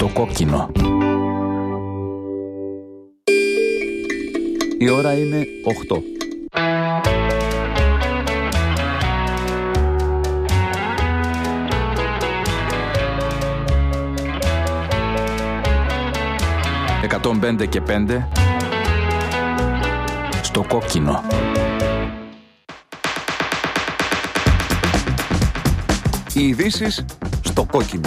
στο κόκκινο. Η ώρα είναι 8. «105 και 5» στο κόκκινο. Οι ειδήσεις στο κόκκινο.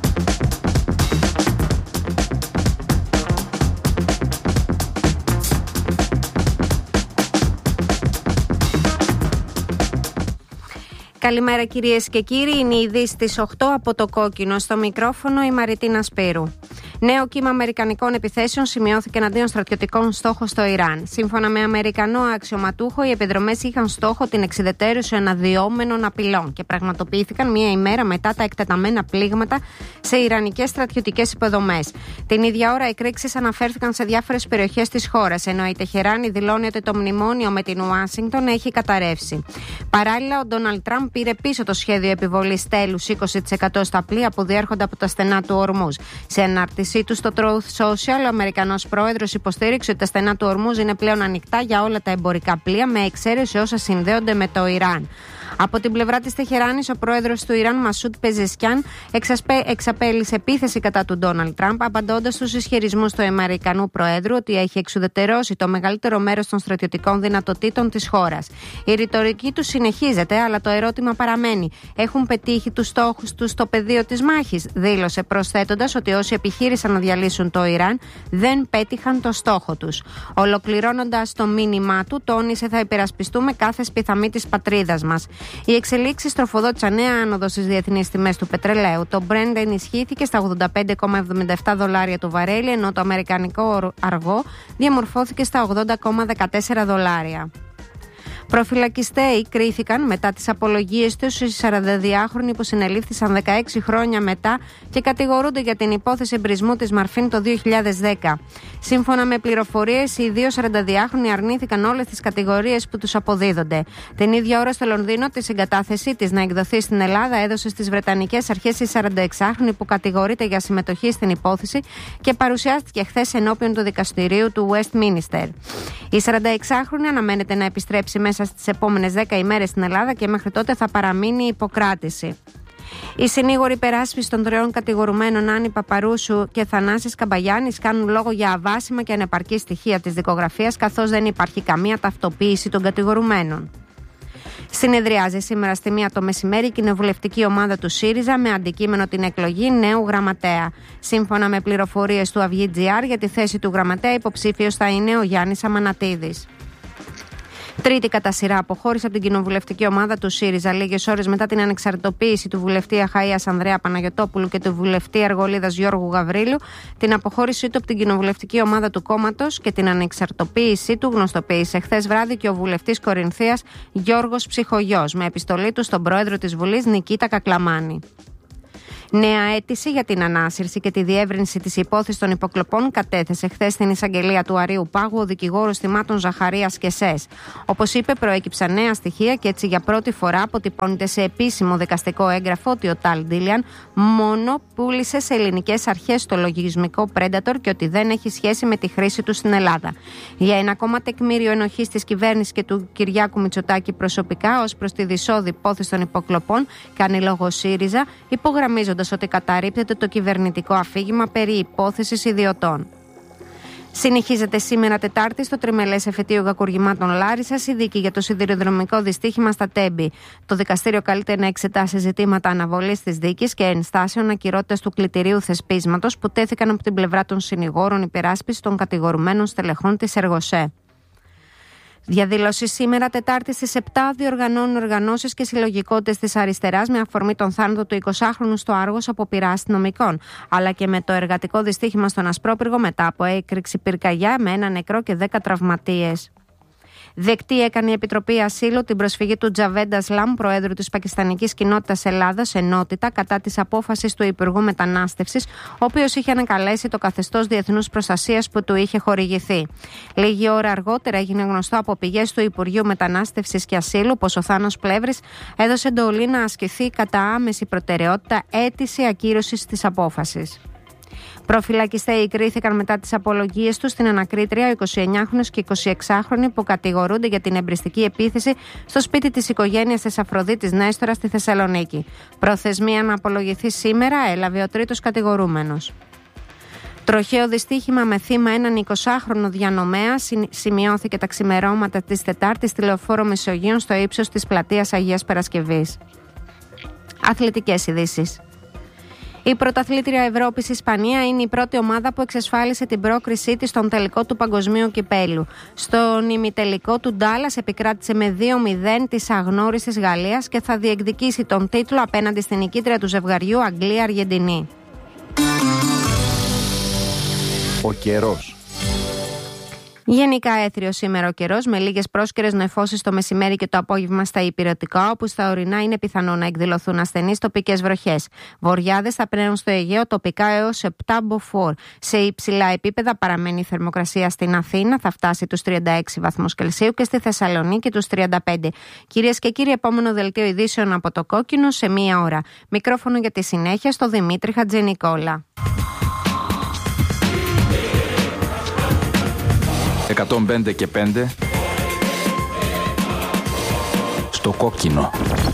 Καλημέρα κυρίες και κύριοι, είναι η ειδήσεις στις 8 από το κόκκινο. Στο μικρόφωνο η Μαριτίνα Σπύρου. Νέο κύμα αμερικανικών επιθέσεων σημειώθηκε εναντίον στρατιωτικών στόχων στο Ιράν. Σύμφωνα με Αμερικανό αξιωματούχο, οι επιδρομές είχαν στόχο την εξιδετέρωση αναδυόμενων απειλών και πραγματοποιήθηκαν μία ημέρα μετά τα εκτεταμένα πλήγματα σε ιρανικές στρατιωτικές υποδομές. Την ίδια ώρα, οι εκρήξεις αναφέρθηκαν σε διάφορες περιοχές της χώρας, ενώ η Τεχεράνη δηλώνει ότι το μνημόνιο με την Ουάσιγκτον έχει καταρρεύσει. Παράλληλα, ο Ντόναλντ Τραμπ πήρε πίσω το σχέδιο επιβολής τέλους 20% στα πλοία που διέρχονται από τα στενά του Ορμούζ. Σε ανάρτησή του στο Truth Social, ο Αμερικανός πρόεδρος υποστήριξε ότι τα στενά του Ορμούζ είναι πλέον ανοιχτά για όλα τα εμπορικά πλοία, με εξαίρεση όσα συνδέονται με το Ιράν. Από την πλευρά της Τεχεράνης, ο πρόεδρος του Ιράν, Μασούντ Πεζεσκιάν, εξαπέλυσε επίθεση κατά του Ντόναλντ Τραμπ, απαντώντας στους ισχυρισμούς του Αμερικανού Προέδρου ότι έχει εξουδετερώσει το μεγαλύτερο μέρος των στρατιωτικών δυνατοτήτων της χώρας. Η ρητορική του συνεχίζεται, αλλά το ερώτημα παραμένει: έχουν πετύχει τους στόχους τους στο πεδίο της μάχης? Δήλωσε, προσθέτοντας ότι όσοι επιχείρησαν να διαλύσουν το Ιράν δεν πέτυχαν το στόχο τους. Ολοκληρώνοντας το μήνυμά του, τόνισε: θα υπερασπιστούμε κάθε σπιθαμή της πατρίδας μας. Οι εξελίξεις τροφοδότησαν νέα άνοδο στις διεθνείς τιμές του πετρελαίου. Το Brent ενισχύθηκε στα $85,77 το βαρέλι, ενώ το αμερικανικό αργό διαμορφώθηκε στα $80,14. Προφυλακιστέοι κρίθηκαν μετά τις απολογίες τους οι 42χρονοι που συνελήφθησαν 16 χρόνια μετά και κατηγορούνται για την υπόθεση εμπρισμού της Μαρφίν το 2010. Σύμφωνα με πληροφορίες, οι δύο 42χρονοι αρνήθηκαν όλες τις κατηγορίες που τους αποδίδονται. Την ίδια ώρα στο Λονδίνο, τη συγκατάθεσή της να εκδοθεί στην Ελλάδα έδωσε στις Βρετανικές αρχές η 46χρονη που κατηγορείται για συμμετοχή στην υπόθεση και παρουσιάστηκε χθες ενώπιον του δικαστηρίου του Westminster. Η 46χρονη αναμένεται να επιστρέψει μέσα στις επόμενες 10 ημέρες στην Ελλάδα και μέχρι τότε θα παραμείνει υποκράτηση. Οι συνήγοροι υπεράσπισης των τριών κατηγορουμένων Άννη Παπαρούσου και Θανάσης Καμπαγιάννης κάνουν λόγο για αβάσιμα και ανεπαρκή στοιχεία της δικογραφίας, καθώς δεν υπάρχει καμία ταυτοποίηση των κατηγορουμένων. Συνεδριάζει σήμερα στη 1 το μεσημέρι η κοινοβουλευτική ομάδα του ΣΥΡΙΖΑ με αντικείμενο την εκλογή νέου γραμματέα. Σύμφωνα με πληροφορίες του Αυγή.gr, για τη θέση του γραμματέα υποψήφιος θα είναι ο Γιάννης Αμανατίδης. Τρίτη κατά σειρά αποχώρησε από την κοινοβουλευτική ομάδα του ΣΥΡΙΖΑ λίγες ώρες μετά την ανεξαρτητοποίηση του βουλευτή Αχαΐας Ανδρέα Παναγιωτόπουλου και του βουλευτή Αργολίδας Γιώργου Γαβρίλου. Την αποχώρησή του από την κοινοβουλευτική ομάδα του κόμματος και την ανεξαρτητοποίησή του γνωστοποίησε χθες βράδυ και ο βουλευτής Κορινθίας Γιώργος Ψυχογιός με επιστολή του στον πρόεδρο της Βουλής Νικήτα Κακλαμάνη. Νέα αίτηση για την ανάσυρση και τη διεύρυνση της υπόθεσης των υποκλοπών κατέθεσε χθες στην εισαγγελία του Αρείου Πάγου ο δικηγόρος θυμάτων Ζαχαρίας Κεσές. Όπως είπε, προέκυψαν νέα στοιχεία και έτσι για πρώτη φορά αποτυπώνεται σε επίσημο δικαστικό έγγραφο ότι ο Ταλ Ντίλιαν μόνο πούλησε σε ελληνικές αρχές το λογισμικό Predator και ότι δεν έχει σχέση με τη χρήση του στην Ελλάδα. Για ένα ακόμα τεκμήριο ενοχής της κυβέρνησης και του Κυριάκου Μητσοτάκη προσωπικά ως προς τη δυσόδη υπόθεση των υποκλοπών, κάνει λόγο ΣΥΡΙΖΑ, υπογραμμίζοντας ότι καταρρίπτεται το κυβερνητικό αφήγημα περί υπόθεσης ιδιωτών. Συνεχίζεται σήμερα Τετάρτη στο τριμελές εφετείο κακουργημάτων Λάρισσας η δίκη για το σιδηροδρομικό δυστύχημα στα Τέμπη. Το δικαστήριο καλείται να εξετάσει ζητήματα αναβολής της δίκης και ενστάσεων ακυρότητας του κλητηρίου θεσπίσματος που τέθηκαν από την πλευρά των συνηγόρων υπεράσπισης των κατηγορουμένων στελεχών της Εργοσέ. Διαδήλωση σήμερα Τετάρτη στις 7 διοργανώνουν οργανώσεις και συλλογικότητες της αριστεράς με αφορμή τον θάνατο του 20χρονου στο Άργος από πυρά αστυνομικών, αλλά και με το εργατικό δυστύχημα στον Ασπρόπυργο μετά από έκρηξη πυρκαγιά με 1 νεκρό και 10 τραυματίες. Δεκτή έκανε η Επιτροπή Ασύλου την προσφυγή του Τζαβέντ Ασλάμ, Προέδρου της Πακιστανικής Κοινότητας Ελλάδας, ενότητα κατά της απόφασης του Υπουργού Μετανάστευσης, ο οποίος είχε ανακαλέσει το καθεστώς διεθνούς προστασίας που του είχε χορηγηθεί. Λίγη ώρα αργότερα έγινε γνωστό από πηγές του Υπουργείου Μετανάστευσης και Ασύλου πως ο Θάνος Πλεύρης έδωσε εντολή να ασκηθεί κατά άμεση προτεραιότητα αίτηση ακύρωσης της απόφασης. Προφυλακιστέοι κρίθηκαν μετά τις απολογίες τους στην ανακρίτρια, ο 29χρονος και 26χρονοι που κατηγορούνται για την εμπριστική επίθεση στο σπίτι της οικογένειας της Αφροδίτης Νέστορα στη Θεσσαλονίκη. Προθεσμία να απολογηθεί σήμερα έλαβε ο τρίτος κατηγορούμενος. Τροχαίο δυστύχημα με θύμα έναν 20χρονο διανομέα σημειώθηκε τα ξημερώματα της Τετάρτης στη Λεωφόρο Μεσογείων στο ύψος της πλατείας Αγίας Παρασκευής. Αθλητικές ειδήσεις. Η πρωταθλήτρια Ευρώπης Ισπανία είναι η πρώτη ομάδα που εξασφάλισε την πρόκρισή της στον τελικό του Παγκοσμίου Κυπέλλου. Στον ημιτελικό του Ντάλλας επικράτησε με 2-0 της αγνώριστης Γαλλίας και θα διεκδικήσει τον τίτλο απέναντι στην νικήτρια του ζευγαριού Αγγλία-Αργεντινή. Ο καιρός. Γενικά έθριο σήμερα ο καιρός, με λίγες πρόσκαιρες νεφώσεις το μεσημέρι και το απόγευμα στα ηπειρωτικά, όπου στα ορεινά είναι πιθανό να εκδηλωθούν ασθενείς τοπικές βροχές. Βοριάδες θα πνέουν στο Αιγαίο τοπικά έως 7 μποφόρ. Σε υψηλά επίπεδα παραμένει η θερμοκρασία στην Αθήνα, θα φτάσει τους 36 βαθμούς Κελσίου και στη Θεσσαλονίκη τους 35. Κυρίες και κύριοι, επόμενο δελτίο ειδήσεων από το Κόκκινο σε 1 ώρα. Μικρόφωνο για τη συνέχεια στο Δημήτρη Χατζηνικόλα. 105 και 5 στο Κόκκινο.